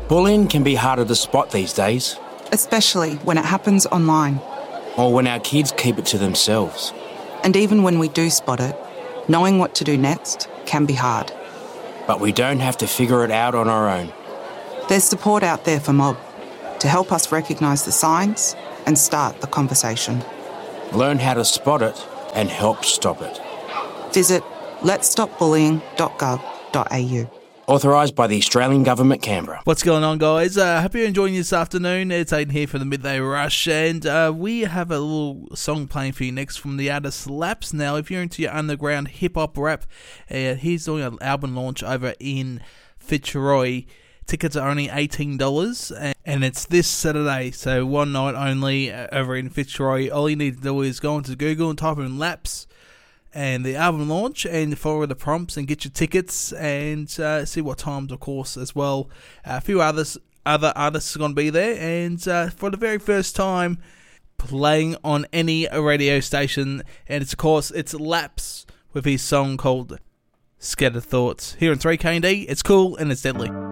Bullying can be harder to spot these days, especially when it happens online. or when our kids keep it to themselves. And even when we do spot it, knowing what to do next can be hard. But we don't have to figure it out on our own. There's support out there for Mob to help us recognise the signs and start the conversation. Learn how to spot it and help stop it. Visit letsstopbullying.gov.au. Authorised by the Australian Government, Canberra. What's going on, guys? Hope you're enjoying this afternoon. It's Aiden here for the Midday Rush, and we have a little song playing for you next from the artist Laps. Now, if you're into your underground hip-hop rap, he's doing an album launch over in Fitzroy. Tickets are only $18, and it's this Saturday, so one night only over in Fitzroy. All you need to do is go into Google and type in Laps and the album launch, and follow the prompts and get your tickets, and see what times, of course, as well. A few other artists are going to be there, and for the very first time playing on any radio station, and it's Laps with his song called Scattered Thoughts. Here on 3KD, it's cool and it's deadly.